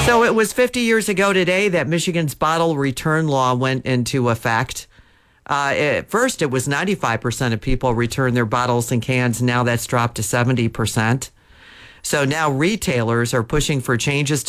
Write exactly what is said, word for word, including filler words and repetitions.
So it was fifty years ago today that Michigan's bottle return law went into effect. Uh, at first, it was ninety-five percent of people return their bottles and cans. Now that's dropped to seventy percent. So now retailers are pushing for changes